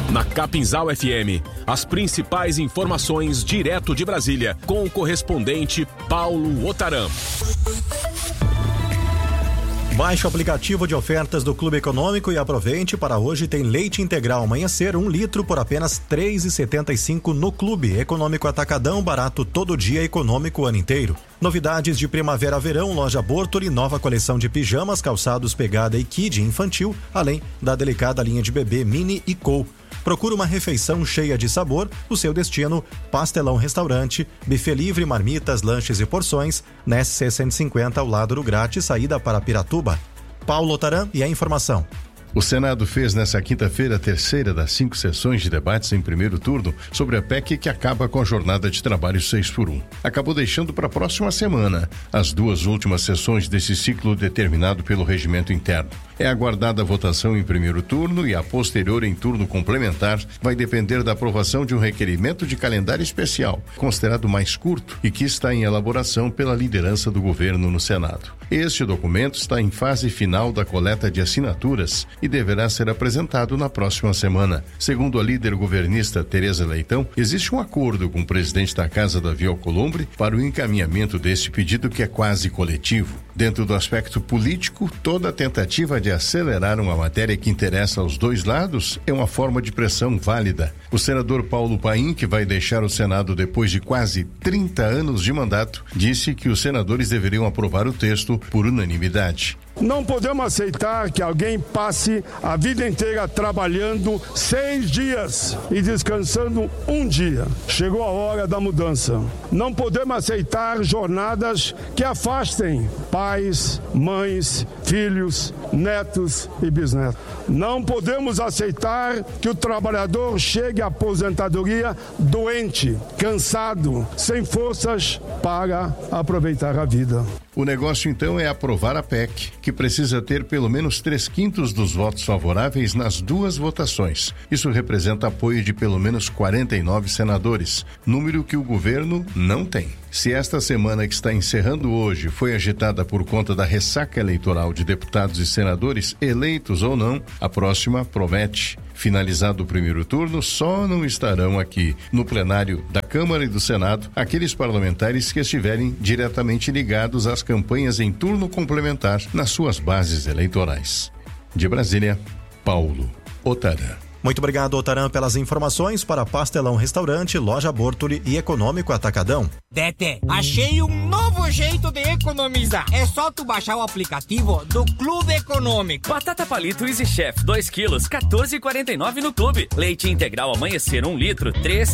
Na Capinzal FM, as principais informações direto de Brasília, com o correspondente Paulo Otaram. Baixe o aplicativo de ofertas do Clube Econômico e aproveite. Para hoje tem leite integral Amanhecer 1 litro por apenas R$ 3,75 no Clube Econômico Atacadão, barato todo dia, econômico o ano inteiro. Novidades de primavera-verão, loja Bortoli, nova coleção de pijamas, calçados pegada e kid infantil, além da delicada linha de bebê Mini e Co. Procura uma refeição cheia de sabor, o seu destino, Pastelão Restaurante, buffet livre, marmitas, lanches e porções, na SC 150 ao lado do Grátis, saída para Piratuba. Paulo Otaram e a informação. O Senado fez nesta quinta-feira a terceira das 5 sessões de debates em primeiro turno sobre a PEC que acaba com a jornada de trabalho 6x1. Acabou deixando para a próxima semana as 2 últimas sessões desse ciclo determinado pelo regimento interno. É aguardada a votação em primeiro turno e a posterior em turno complementar vai depender da aprovação de um requerimento de calendário especial, considerado mais curto e que está em elaboração pela liderança do governo no Senado. Este documento está em fase final da coleta de assinaturas e deverá ser apresentado na próxima semana. Segundo a líder governista Tereza Leitão, existe um acordo com o presidente da Casa, Davi Alcolumbre, para o encaminhamento deste pedido que é quase coletivo. Dentro do aspecto político, toda tentativa de acelerar uma matéria que interessa aos dois lados é uma forma de pressão válida. O senador Paulo Paim, que vai deixar o Senado depois de quase 30 anos de mandato, disse que os senadores deveriam aprovar o texto por unanimidade. Não podemos aceitar que alguém passe a vida inteira trabalhando 6 dias e descansando 1 dia. Chegou a hora da mudança. Não podemos aceitar jornadas que afastem pais, mães, filhos, netos e bisnetos. Não podemos aceitar que o trabalhador chegue à aposentadoria doente, cansado, sem forças para aproveitar a vida. O negócio, então, é aprovar a PEC, que precisa ter pelo menos 3/5 dos votos favoráveis nas 2 votações. Isso representa apoio de pelo menos 49 senadores, número que o governo não tem. Se esta semana que está encerrando hoje foi agitada por conta da ressaca eleitoral de deputados e senadores, eleitos ou não, a próxima promete. Finalizado o primeiro turno, só não estarão aqui no plenário da Câmara e do Senado aqueles parlamentares que estiverem diretamente ligados às campanhas em turno complementar nas suas bases eleitorais. De Brasília, Paulo Otaram. Muito obrigado, Otaram, pelas informações. Para Pastelão Restaurante, loja Bortoli e Econômico Atacadão. Tete, achei um novo jeito de economizar. É só tu baixar o aplicativo do Clube Econômico. Batata palito Easy Chef, 2 quilos, R$14,49 no Clube. Leite integral Amanhecer 1 litro,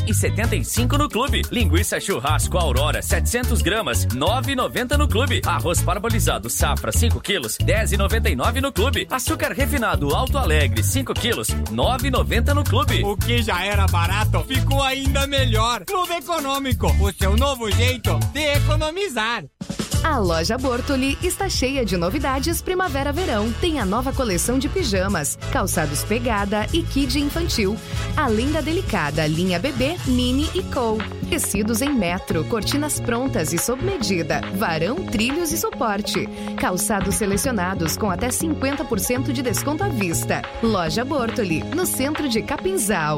R$3,75 no Clube. Linguiça churrasco Aurora, 700 gramas, R$9,90 no Clube. Arroz parbolizado Safra, 5 quilos, R$10,99 no Clube. Açúcar refinado Alto Alegre, 5 quilos, R$9,90 no Clube. O que já era barato ficou ainda melhor. Clube Econômico, o seu novo jeito de economizar. A loja Bortoli está cheia de novidades primavera-verão. Tem a nova coleção de pijamas, calçados pegada e kid infantil, além da delicada linha bebê, mini e co. Tecidos em metro, cortinas prontas e sob medida, varão, trilhos e suporte. Calçados selecionados com até 50% de desconto à vista. Loja Bortoli, no centro de Capinzal.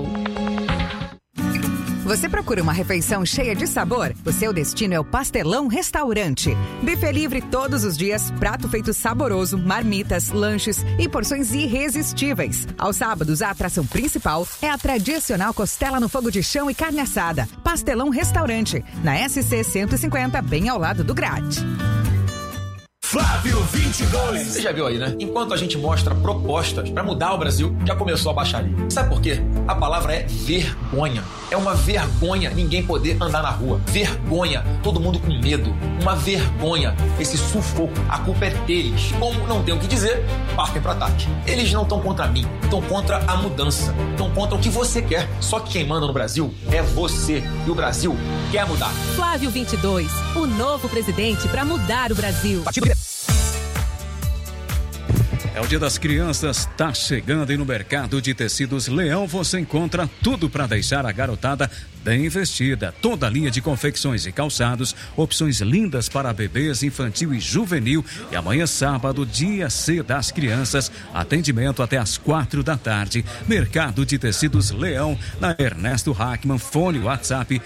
Você procura uma refeição cheia de sabor? O seu destino é o Pastelão Restaurante. Buffet livre todos os dias, prato feito saboroso, marmitas, lanches e porções irresistíveis. Aos sábados, a atração principal é a tradicional costela no fogo de chão e carne assada. Pastelão Restaurante, na SC 150, bem ao lado do Grade. Flávio 22. Você já viu aí, né? Enquanto a gente mostra propostas para mudar o Brasil, já começou a baixaria. Sabe por quê? A palavra é vergonha. É uma vergonha ninguém poder andar na rua. Vergonha. Todo mundo com medo. Uma vergonha. Esse sufoco. A culpa é deles. Como não tem o que dizer, partem para ataque. Eles não estão contra mim. Estão contra a mudança. Estão contra o que você quer. Só que quem manda no Brasil é você. E o Brasil quer mudar. Flávio 22. O novo presidente para mudar o Brasil. É o Dia das Crianças, tá chegando e no Mercado de Tecidos Leão você encontra tudo para deixar a garotada bem vestida. Toda a linha de confecções e calçados, opções lindas para bebês, infantil e juvenil. E amanhã sábado, dia C das Crianças, atendimento até às 4 da tarde. Mercado de Tecidos Leão, na Ernesto Hackman, fone WhatsApp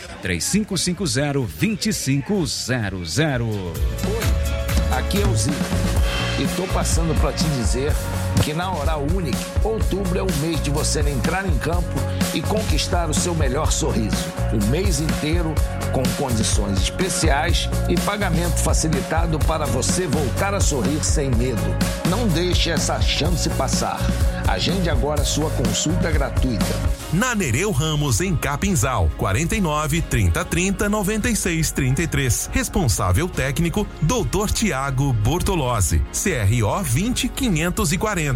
3550-2500. Oi, aqui é o Zico. E estou passando para te dizer que na Oral Unique, outubro é o mês de você entrar em campo e conquistar o seu melhor sorriso. O mês inteiro com condições especiais e pagamento facilitado para você voltar a sorrir sem medo. Não deixe essa chance passar. Agende agora sua consulta gratuita. Na Nereu Ramos, em Capinzal, 49 30 30 96 33. Responsável técnico, Dr. Tiago Bortolozzi. CRO 20540.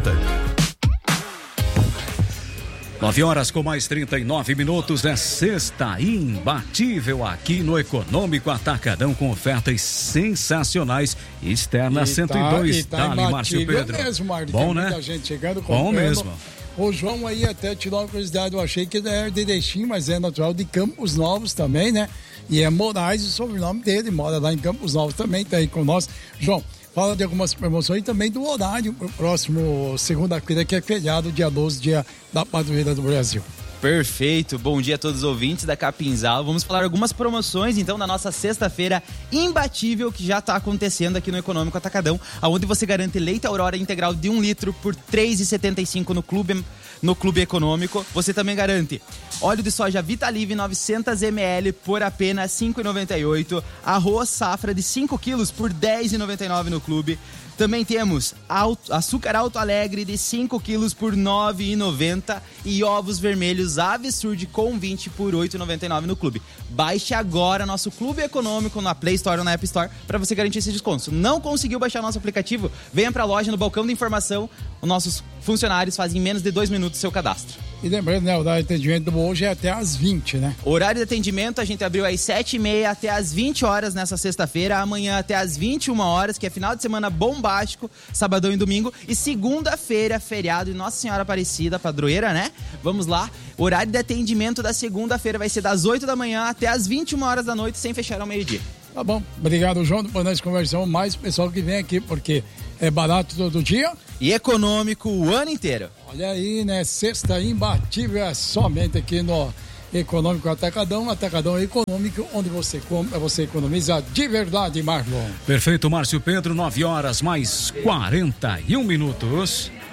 9 com mais 39 minutos, é sexta imbatível aqui no Econômico Atacadão com ofertas sensacionais. Externa 102, Dali, Márcio Pedro. Mesmo, Marco, bom, tem né? Muita gente chegando, bom mesmo. O João aí até tirou uma curiosidade, eu achei que era de Erechim, mas é natural de Campos Novos também, né? E é Moraes o sobrenome dele, mora lá em Campos Novos também, tá aí com nós. João, fala de algumas promoções e também do horário próximo segunda-feira, que é feriado, dia 12, dia da Padroeira do Brasil. Perfeito, bom dia a todos os ouvintes da Capinzal. Vamos falar algumas promoções então da nossa sexta-feira imbatível que já está acontecendo aqui no Econômico Atacadão, onde você garante leite Aurora integral de 1 litro por R$ 3,75 no Clube Econômico. Você também garante óleo de soja Vitalive 900 ml por apenas R$ 5,98, arroz safra de 5 quilos por R$ 10,99 no Clube. Também temos açúcar Alto Alegre de 5 quilos por R$ 9,90 e ovos vermelhos Avessurd com 20 por R$ 8,99 no Clube. Baixe agora nosso Clube Econômico na Play Store ou na App Store para você garantir esse desconto. Não conseguiu baixar nosso aplicativo? Venha para a loja no balcão de informação. Os nossos funcionários fazem em menos de 2 minutos o seu cadastro. E lembrando, né, o horário de atendimento hoje é até às 20, né? Horário de atendimento, a gente abriu às 7h30 até às 20 horas nessa sexta-feira, amanhã até às 21 horas, que é final de semana bombástico, sabadão e domingo, e segunda-feira, feriado de Nossa Senhora Aparecida, padroeira, né? Vamos lá, horário de atendimento da segunda-feira vai ser das 8 da manhã até às 21 horas da noite, sem fechar ao meio-dia. Tá bom, obrigado, João, depois nós conversamos mais pessoal que vem aqui, porque é barato todo dia. E econômico o ano inteiro. Olha aí, né? Sexta imbatível é somente aqui no Econômico Atacadão. Atacadão Econômico, onde você compra, você economiza de verdade, Marlon. Perfeito, Márcio Pedro, 9 horas mais 41 minutos.